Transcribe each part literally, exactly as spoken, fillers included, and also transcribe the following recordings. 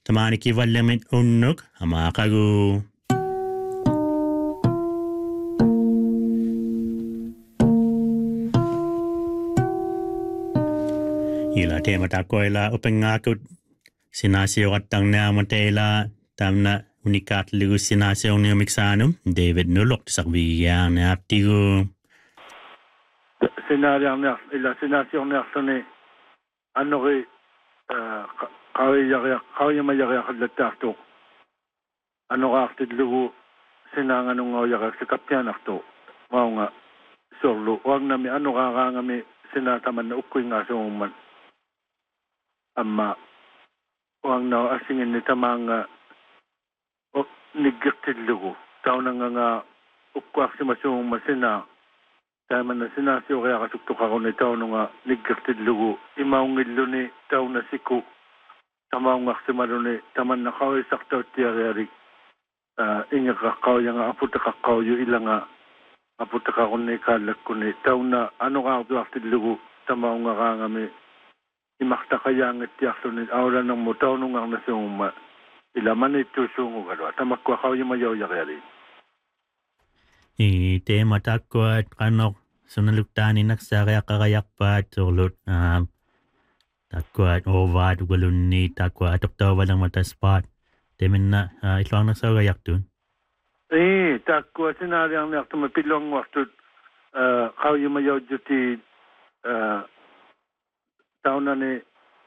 Tamani kivallamit unnuk amakagu. Ila tema takoila upengakut sinasio katang na matela tamna unikat ligu sinasio ni miksanum David nulok sakbiyang na aptigu. Senario na ila sinasio na sone ano ri kawai yaya kawai mayaya kadlatarto ano ka lugu sinanga nung yaya sikapyan akto mao nga sorlo wag na mi ano ka nga mi sinataman na ukoy nga so man amma wag na asingin ni tamanga o nigirtil lugu taw na nga nga ukwa si masung masina tayo man na sinasyo kaya kasuktok ako na taw nga nigirtil lugu imaong ilo ni taw na siku tamaong aksimalo ni taman na kaway saktaw tiyari inga kakao yung aputa kakao yung ilang aputa kakao ni kalak ko ni taw na ano ka ako aktil lugu tamaong nga kami imakta kaya ang itiyakso ni aura ng mutaw nung ang nasunguma ilaman ito sungo galo at amakwa kaw yung mayaw yakari. Ite matakwa at kanok sunaluktanin nagsaraya kakayak pa at sulot takwa at ovad ugalun ni takwa at oktawa lang mataspat temen na ito ang nagsarayak dun. Eh takwa sinari ang nakto mapilong wakto kaw yung mayaw juti taon na ni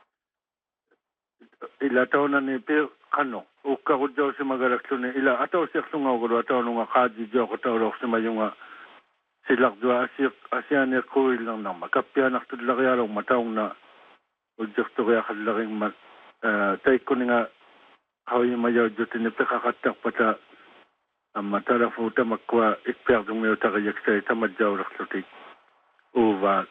ila taon na ni pero ano uka ko daw si magaraksyon ni ila ataw siya sungaw ko ataw nung kaji daw ko tawag si mayunga silak dua asya asya ni kuil lang na makapya naktud laki araw mataong na ujak to kaya kalaking mat tay ko nga how yung mayaw dito ni pekakatak pata ang matara futa makwa ikper dung mayaw takayak sa itamadyaw raksutik uva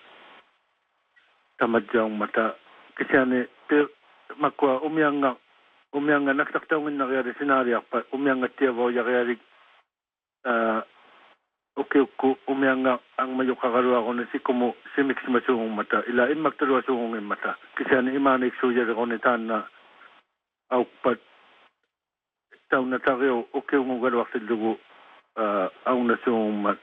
tamadyaw mata kasi ani per makwa umyang nga umyang nga naksaktawin na kaya sinariyak pa umyang nga tiyabaw yakayari uh, okay ko umyang nga ang mayo kakaruwa ko na si kumo si mix masungong mata ilain magtaruwa sungong mata kasi ani imanik suya ko ni tan na aukpat taw na tayo okay mo garuwa sa dugo uh, ang nasungong mat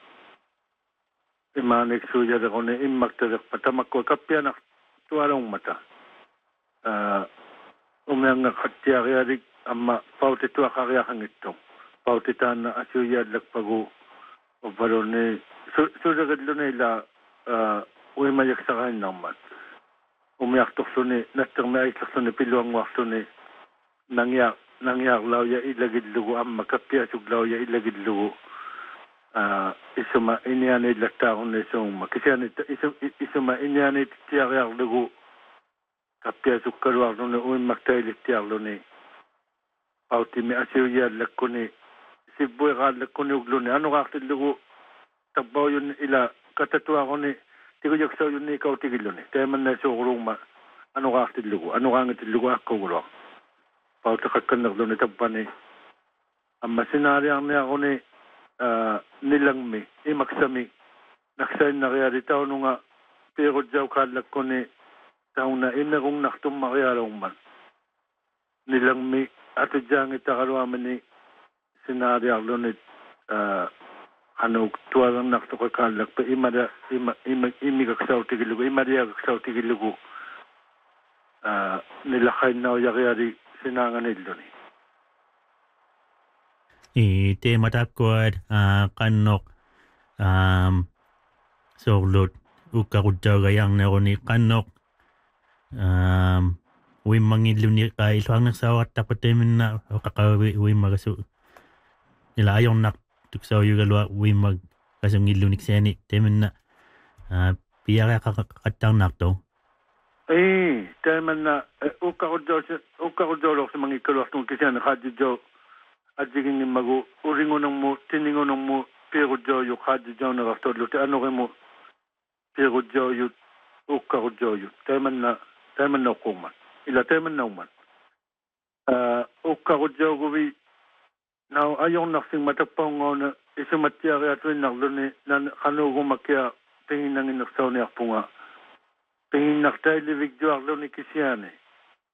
imanik suya ko ni imaktarak patamak ko kapya na tuwarang mata. Uh, umyang nga katiyari amma pauti tuwa karyakan ito. Pauti tan na asyuyad lagpago o baro ni suragad lo nila uh, uwi mayak sa kain naman. Umiyak tukso ni natang may tukso ni piluang wakso ni nangyak nangyak law ya ilagid lugo amma kapya suglaw ya ilagid lugo. Uh, isuma inyan ilagta akong nisong makisyan isuma, isuma inyan itiyakyak lugo kapya sukarwak nung uwin magtailit tiyaklo ni pauti mi asyuyad lagko ni sibuy ka lagko ni uglo ni ano kaktil lugo tabaw yun ila katatuwa ko ni tigoyak sa yun ni ikaw tigilo ni kaya man na sukurong ma ano kaktil lugo ano kangitil lugo ako gulo pauti kakanag lo ni tabba ni ang masinari ang niya ako ni Uh, nilang mi, imaksami, naksayin na kaya ritaw nung nga, pero dyaw kalak ko ni taong na ina kong naktum makayaraw man. Nilang mi, ato diyang itakaruaman ni sinari ako ni uh, ano, tuwarang nakto ka kalak, pa imada, ima, ima, imigaksaw tigilugo, imariyagaksaw tigilugo, uh, nilakay na o yakayari sinangan nilo ni. Ite matakwad uh, kanok um, sorlot ukakudjaw gayang na ni kanok um, uwi mangilun ni kay ilang nagsawat tapatemin na kakawi uwi magasu nila ayong nak tuksaw yung galwa uwi mag kasong ilunik seni temin na uh, piyaka kakatang nakto. Eh, temin na ukakudjaw ukakudjaw sa mga ikalwas nung kasi nakadjaw at jiging magu uringo ng mo tiningo ng mo pero joyo kadi jaw na rastolo te ano mo pero joyo ukka joyo teman na teman na kuma ila teman na man uh ukka joyo gobi now ayong naksing matapang na isumatya kaya tuwin naklo ni na kano gumakya tingin nang inaksaw ni apunga tingin naktay livig jo aklo ni kisyane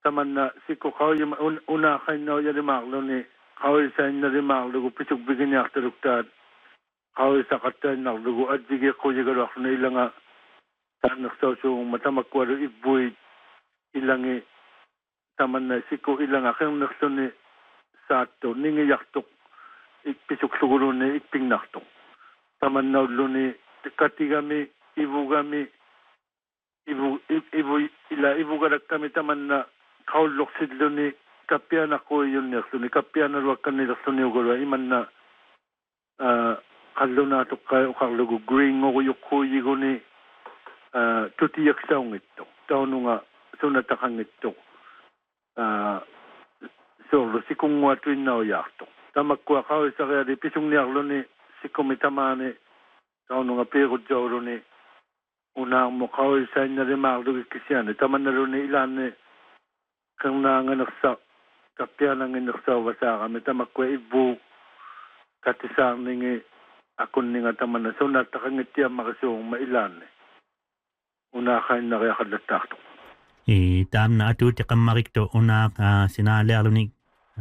taman na siko kao yung una kayo na yung maklo ni kao sa inyo rin maklo ko pisog bigyan niya aktaruktad kao sa katan na lugo at sige ko yung garo na ilang nga tanak sa usong matamakwaro ibuy ilang i taman na siko ilang akang nakso ni sa ato ningi yaktok ikpisok siguro ni iping naktok taman na ulo ni kati kami ibu kami ibu ibu ila ibu garak kami taman na kaulok sidlo ni kapian ako yun nakso ni kapian na ruwag kanila sa niyo garo iman na uh, kallo na ito kayo kallo ko green ko yung kuyi ko ni uh, tutiyak sa ito tao nga sunatakang ito uh, so si kung nga tuwin na o yakto tamak ko ako sa kaya di pisong niyaklo ni si kumitamani tao nga pero joro ni unang mo kao sa inyo rin maklo kisyan taman na rin ni ilan ni kang nanganak sa kapya nanganak sa wasa kami tamak ko ibu katisang ningi akon ni nga taman na so natakang itiya makasong mailan eh. Una kain na kaya kadatakto. Eh, tam na atu te kamarikto una ka sinali alo ni.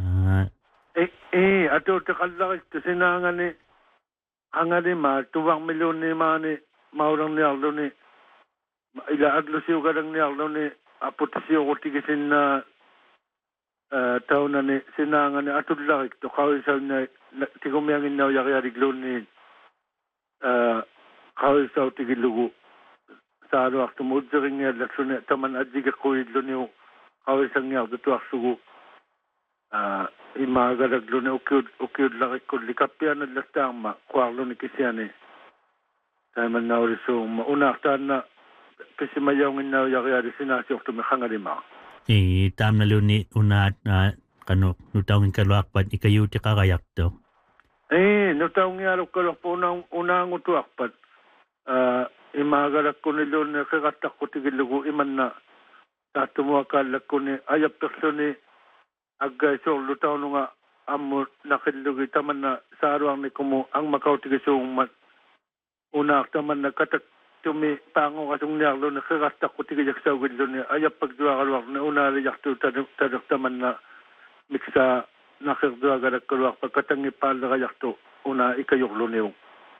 Eh, eh, atu te kalakit sinanga ni anga ni ma tuwang milyon ni ma ni maurang ni alo ni ila aglo siyo kadang ni alo ni apot siyo ko tigisin na uh, tao na ni sinanga ni atu lakit to kawin sa na tikumiyangin na uyakyarig lo ni Uh, kawin sa utigilugu sa ano akto mo udzaring niya lakso niya taman adjiga ko idlo niyo kawin sa niya dito aksugu uh, imagaraglo niya ukiud ukiud lakit ko likapyan na lastama kuwaglo ni kisyane taman na oriso mauna aktaan na kasi mayawangin na yakyari sinasi okto may kangarima Eh, tam na luni una uh, kano nutawin kalwakpat ikayu te kakayak to. Eh, no taong ngaro ko lang po unang unang utuakpat. Uh, imagarak ko ni Lon na kagatak ko tigilugo iman na tatumuakalak ko ni ayap takso ni agay so lutaw nga amo nakilugi taman na sa aruang ni kumo ang makaw tigisong mat unak taman na katak tumi pango kasong niyaklo na kagatak ko tigilak sa ugilo ni ayap pagduakalwak na unari yakto tadak taman na miksa nakikdwa garak kalwak pagkatangi pala kayak to una ikayoklo niyo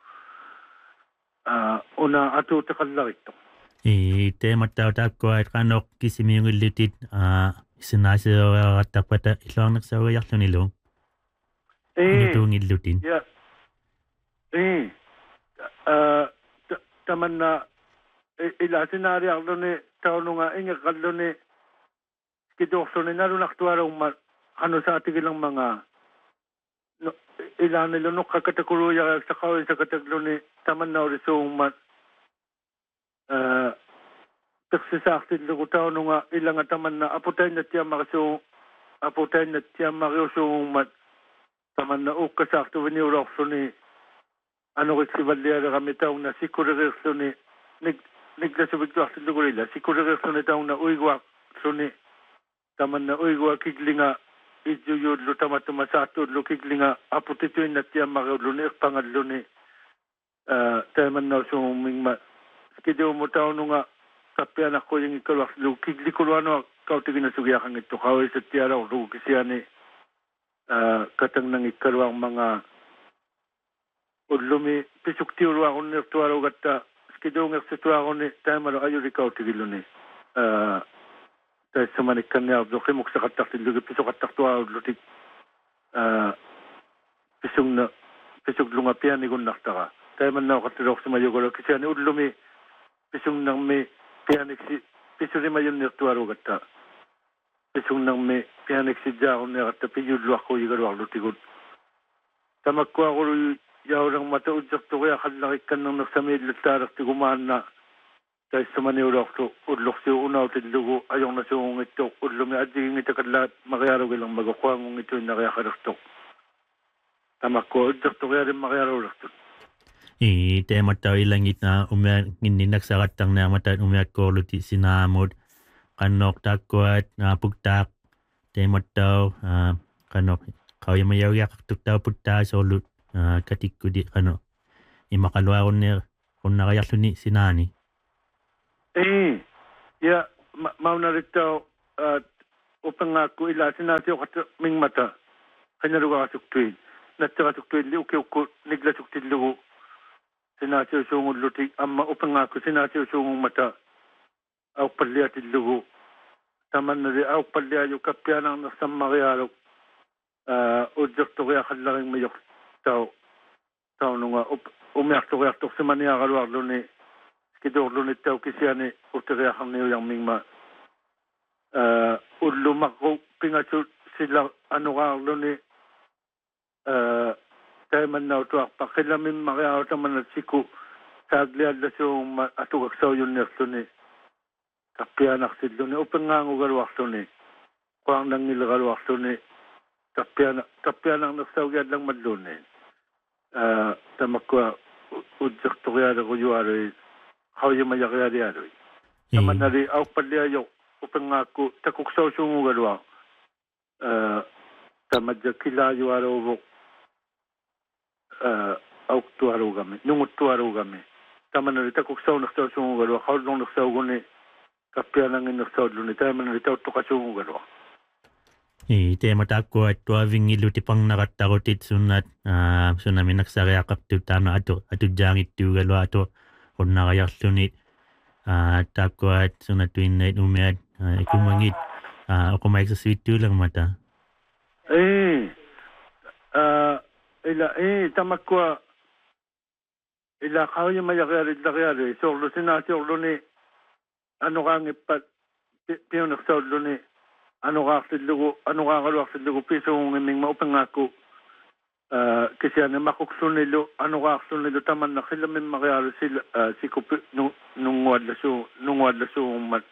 uh, una ato takalak ito Eh, te matawtap ko at kanok kisimiyong ilitit uh, sinasyo katapata ilang nagsawayak to nilo. eh Ito ng ilutin. yeah eh uh, taman na ila sinaryak lo ni tao nga inga kallo ni kidokso ni narunaktuarong ma ano sa atigilang mga no, ilan nila no kakatakuruya sa kawin sa kataglo ni taman na oriso mat uh, taksisaktin lugo tao no nga ilang taman na aputay na tiya makaso aputay na tiya makaso mat taman na ukasakto ni urokso ni ano kiksibalya kami tao na sikurirso ni nig niglasubig ko aktin lugo nila sikurirso ni tao na uigwak so ni taman na uigwak kiglinga Ijo yun lo tama tumasato lo kiglinga aputito yung natya makaulo ni pangadlo ni taman na suming ma skido mo tao nga kapyan ako yung ikalwak lo kigli ko ano kautigin na sugyakan ito kawai sa tiyara o lo kisya ni katang nang ikalwang mga udlumi pisuk tiyuro ako ni tuwaro gata skido nga sa tuwaro ni taman na ayo ikaw tigilo ni tayo sa manikan niya, do kayo sa katak, lugi piso katak tuwa, lutik, pisong na, pisong lungapian ni kung naktaka. Tayo man na ako katirok sa mayugolo, kasi ano udlumi, pisong nang may pianik si, pisong rin mayon niya tuwa ro kata. Pisong nang may pianik si Diyakon niya kata, piyudlo ako yugalo ako lutikod. Tamak ko ako yaw ng mataod sa to, kaya kadlakikan ng nagsamid latarak, tigumaan na, tayo sa maniulok to, udlok siya unaw, tidlugo, ayong na siya ito, udlong niya, at yung ito kadlat, makayaraw ilang magakuha ng ito yung nakayakarak tamak ko, udlok to, kaya rin makayaraw to. Eh, te mataw ilang it na umiyak, hindi nagsakatang na mataw umiyak ko luti sinamod, kanok takwat, napugtak, te mataw, uh, kanok, kau yung mayayak, tuktaw putta, solut, uh, katik ko di, ano, imakalwa ko niya, kung nakayak ni sinani. Eh, ya, ma mau na rito, uh, upangako ila sinasio kat mingmata kanaruga suktuin natsa suktuin li ukiuku nigla suktillugu sinasio sungulluti amma upangako sinasio sungumata au palliatillugu tamannari au palliayu kappiana nasammarialu uh ujjortoria khallaring mayok taw tawnunga umiartoria torsimaniagaluarluni skidorluni taw kisiani uteria kharniu yangmingma uh ullu makku pingachu sila anugaarluni uh taimannaw tuarpa khilamin mariao tamanat siku tagliallasum atugaksawjunnerluni kappianartilluni upengaangugaluarluni qaarnangilgaluarluni kappiana kappianarnersaugiallang malluni uh tamakwa ujjortorialeruyualui hawyimayarialialui tamanari auppalliayo upengaakku takuksausungugalua uh tamadja kilaayualuuvuk uh auktuarugami nunguttuarugami tamanari takuksaunertausungugalua hawlungnersauguni kappiananginnersaudluni tamanari tauttoqasungugalua i tema takko atwa vingiluti pang nakattarutit sunat ah sunami naksariaqartu taana atu atujjaangittuugalu atu unnarayarluni ah takko at sunatuinnait umiat ikumangit ah oqomaiksussuittuulermata eh ah ila eh tamakwa ila qawyimayarialillaqiali sorlu sinaasorluni anuqaangippat pionersaudluni anuqaartillugu anuqaaqaluartillugu pisuungimingma upengaakku uh kisiane maquqsunillu anuqaarsunillu tamanna khillamimmaqialu sil sikupi nunguallasu nunguallasummat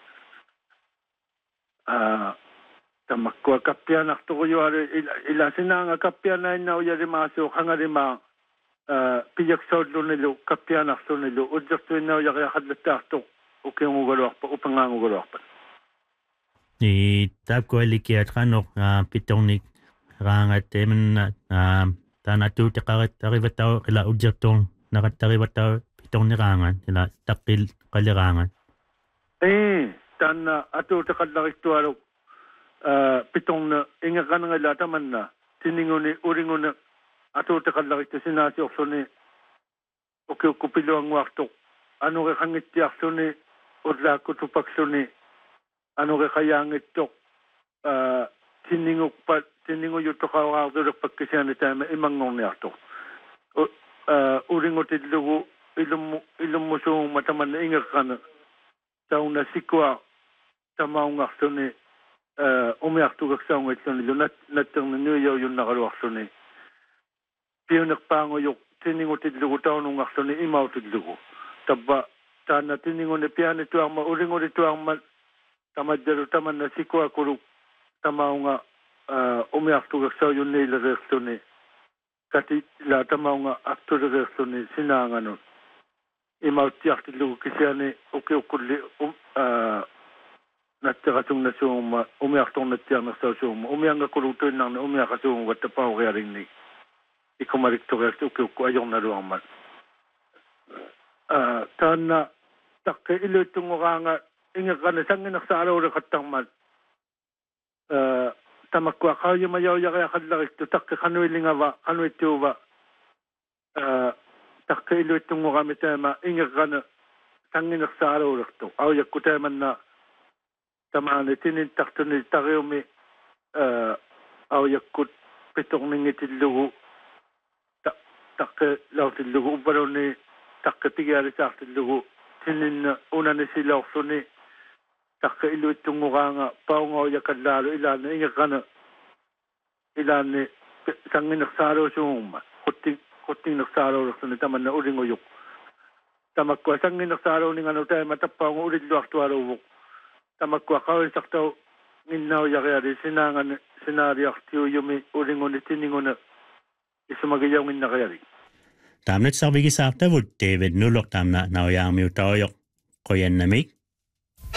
uh tamakku kappianartuquyualu ila ila sinaanga kappianainna uyarimaasu qangarima uh piyaksawdlunillu kappianarsunillu ujjartuinna uyaqiyaqallattaartuq ukiungugaluarpa upengaangugaluarpa i takko likiat kanok pitornik rangat temen tanatu taqarat tarivatau ila ujjartong naqattarivatau pitornirangan ila taqqil qalirangan eh tanna atu taqallarittualu pitongna ingaqanangala tamanna tininguni uringuna atu taqallarittu sinasiorluni ukiukkupiluanguartuq anuqe qangittiarluni ullaakkutupakluni anuqe qayaangittoq uh tinningukpat tinningujutoqauraardulerpakkisiani taama imangorniartoq uh uringutillugu ilummu ilummusuumma tamanna ingeqqana tauna sikua tamaungarluni uh umiartugaksaungitlluni lunat natterna nuyaujunnaruarluni pionerpaangujuq tinningutillugu taunungarluni imautillugu tabba taana tinninguni pianituarma uringulituarma tamadjalu tamanna sikua kulu tamaunga uh umiartugaksaujunniilereerluni kati la tamaunga aktulereerluni sinaanganu imauttiartillugu kisiani ukiukulli uh natteqasungnasuumma umiartornattiarnersausuumma umianga kulutuinnarni umiaqasuunga tapauriaringni ikumaliktoriartu ukiukku ajornaluarmat uh taanna taqqi iluuttungoraanga ingaqana sanginersaaluule qattarmat uh tamakwa qawyimayauyaqiaqallariktu taqqi qanuillingava qanuittuuva uh taqqi iluuttungorami taama ingaqana sanginersaaluulertu auyakku taamanna tamaani tinintartuni tariumi uh auyakkut pitorningitillugu taqqi lautillugu ubbaluni taqqi pigialisaartillugu tininna unanisilaorluni taqqi iluuttunguraanga paungaujakallaalu ilaanni ingaqana ilaanni sanginersaaluusuumma qutti quttinnersaaluulerluni tamanna ulingujuk tamakkua sanginersaaluuninganu taima tappaungu ulilluartualuuvuk tamakkua qawisartau nginnaujariali sinaangani sinaariartiuyumi ulinguni tininguna isumagiyaunginnariali tamnet sarvigisaartavut David Nuller tamna naujaamiutaojoq qoyannamik